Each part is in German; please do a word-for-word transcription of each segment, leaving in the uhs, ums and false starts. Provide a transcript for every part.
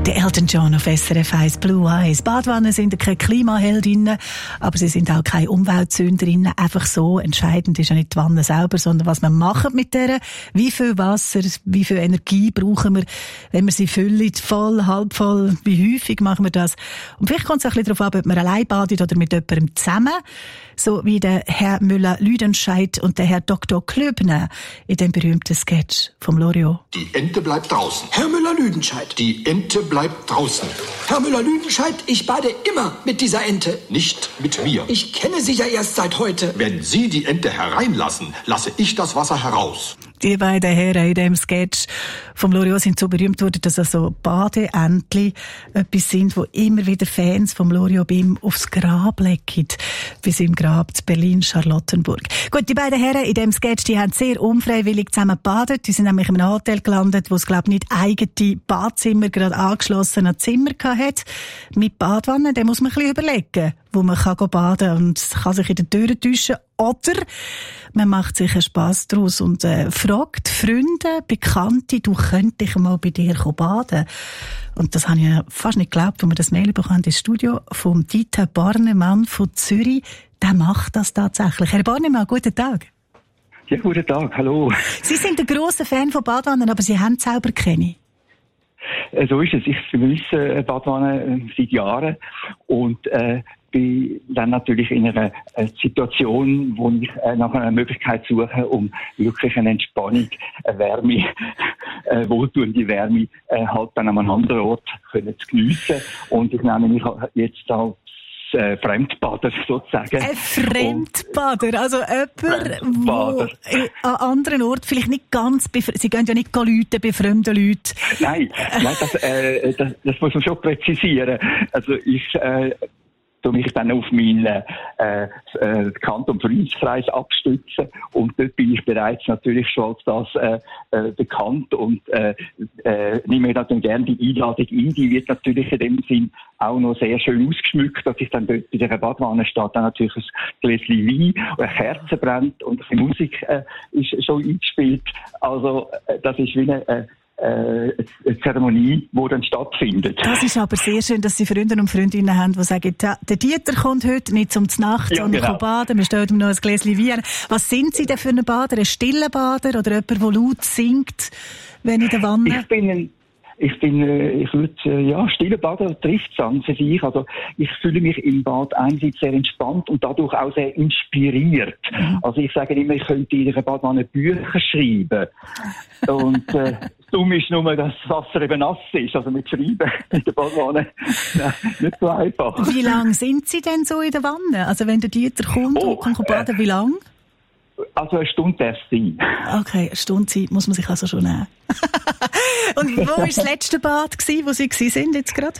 Der Elton John auf S R F eins Blue Eyes. Badwannen sind keine Klimaheldinnen, aber sie sind auch keine Umweltsünderinnen. Einfach so. Entscheidend ist ja nicht die Wanne selber, sondern was wir machen mit der. Wie viel Wasser, wie viel Energie brauchen wir, wenn wir sie füllen, voll, halb voll, wie häufig machen wir das? Und vielleicht kommt es auch ein bisschen darauf an, ob man allein badet oder mit jemandem zusammen. So wie der Herr Müller-Lüdenscheid und der Herr Doktor Klöbner in dem berühmten Sketch vom Loriot. Die Ente bleibt draußen. Herr Müller-Lüdenscheid. Die Ente bleibt draußen. Herr Müller-Lüdenscheid, ich bade immer mit dieser Ente. Nicht mit mir. Ich kenne Sie ja erst seit heute. Wenn Sie die Ente hereinlassen, lasse ich das Wasser heraus. Die beiden Herren in dem Sketch vom Loriot sind so berühmt worden, dass also Badeentli etwas sind, wo immer wieder Fans vom Loriot Bim aufs Grab legen, bis im Grab zu Berlin-Charlottenburg. Gut, die beiden Herren in dem Sketch, die haben sehr unfreiwillig zusammen gebadet. Die sind nämlich in einem Hotel gelandet, wo es, glaube ich, nicht eigene Badzimmer gerade angeschlossen an Zimmer hatte. Mit Badwanne, da muss man ein bisschen überlegen, wo man kann baden kann und kann sich in den Türen täuschen. Oder man macht sich einen Spass daraus und äh, fragt Freunde, Bekannte, du könntest mal bei dir baden. Und das habe ich ja fast nicht geglaubt, als wir das Mail bekommen ins Studio vom Dieter Bornemann von Zürich. Der macht das tatsächlich. Herr Bornemann, guten Tag. Ja, guten Tag, hallo. Sie sind ein grosser Fan von Badwannen, aber Sie haben selber keine. So ist es. Ich vermisse Badwannen seit Jahren und äh, bin dann natürlich in einer äh, Situation, wo ich äh, nach einer Möglichkeit suche, um wirklich eine Entspannung, eine Wärme, äh, wohltuende Wärme äh, halt dann an einem anderen Ort können zu geniessen. Und ich nenne mich jetzt als äh, Fremdbader sozusagen. Ein Fremdbader, also jemand, der an anderen Orten vielleicht nicht ganz, befre- Sie gehen ja nicht läuten bei fremden Leuten. Nein, nein das, äh, das, das muss man schon präzisieren. Also ich äh, tue mich dann auf meinen äh, äh, Kanton Freundeskreis abstützen und dort bin ich bereits natürlich schon als das äh, äh, bekannt und äh, äh, nehme natürlich gerne die Einladung ein. Die wird natürlich in dem Sinn auch noch sehr schön ausgeschmückt, dass ich dann dort bei der Badwanne steht, dann natürlich ein Gläschen Wein, eine Kerze brennt und ein bisschen Musik äh, ist schon eingespielt. Also äh, das ist wie eine äh, eine Zeremonie, die dann stattfindet. Das ist aber sehr schön, dass Sie Freunde und Freundinnen haben, die sagen, der Dieter kommt heute nicht zum Nacht, ja, sondern genau. kann baden, wir stellen ihm noch ein Gläschen Wein. Was sind Sie denn für ein Bader? Ein stiller Bader oder jemand, der laut singt, wenn in der Wanne? Ich bin ein Ich bin, äh, ich würde, äh, ja, stiller Bader trifft es an für sich. Also, ich fühle mich im Bad einerseits sehr entspannt und dadurch auch sehr inspiriert. Mhm. Also, ich sage immer, ich könnte in der Badwanne Bücher schreiben. Und, äh, das Dumme ist nur, dass das Wasser eben nass ist. Also, mit Schreiben in der Badwanne, nein, nicht so einfach. Wie lange sind Sie denn so in der Wanne? Also, wenn der Dieter kommt oh, und kann baden, äh, wie lange? Also, eine Stunde darf es sein. Okay, eine Stunde Zeit muss man sich also schon nehmen. Und wo war das letzte Bad, wo Sie sind jetzt gerade?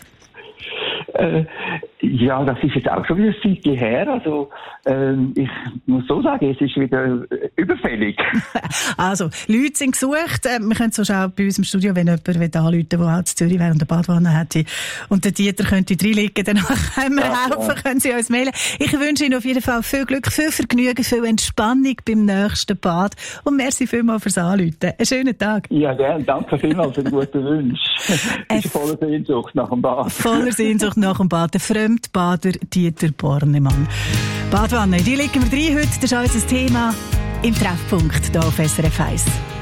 Äh, ja, das ist jetzt auch schon wieder ein Zeit her. Also, ähm, ich muss so sagen, es ist wieder überfällig. Also, Leute sind gesucht. Äh, wir können so schauen bei uns im Studio, wenn jemand anrufen will, der auch in Zürich wäre und eine Badwanne hätte und der Dieter könnte reinlegen, dann können wir ja, helfen, ja. Können Sie uns mailen. Ich wünsche Ihnen auf jeden Fall viel Glück, viel Vergnügen, viel Entspannung beim nächsten Bad und merci vielmals fürs Anrufen. Einen schönen Tag. Ja, gerne. Danke vielmals für den guten Wunsch. Ich bin voller Sehnsucht nach dem Bad. Voller Sehnsucht nach dem Bad. Der Fremdbader Dieter Bornemann. Badwanne, die legen wir rein heute. Das ist unser Thema im Treffpunkt hier auf S R F eins.